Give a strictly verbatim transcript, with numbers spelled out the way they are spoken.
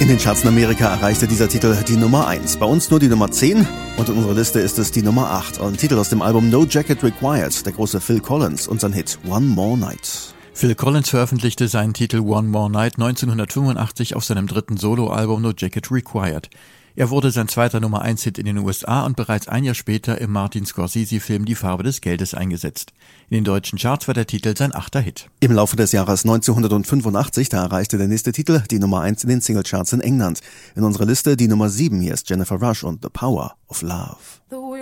In den Charts in Amerika erreichte dieser Titel die Nummer eins. Bei uns nur die Nummer zehn und in unserer Liste ist es die Nummer acht. Ein Titel aus dem Album No Jacket Required, der große Phil Collins und sein Hit One More Night. Phil Collins veröffentlichte seinen Titel One More Night neunzehnhundertfünfundachtzig auf seinem dritten Soloalbum No Jacket Required. Er wurde sein zweiter Nummer eins Hit in den U S A und bereits ein Jahr später im Martin Scorsese-Film Die Farbe des Geldes eingesetzt. In den deutschen Charts war der Titel sein achter Hit. Im Laufe des Jahres neunzehnhundertfünfundachtzig, da erreichte der nächste Titel die Nummer eins in den Singlecharts in England. In unserer Liste die Nummer sieben, hier ist Jennifer Rush und The Power of Love.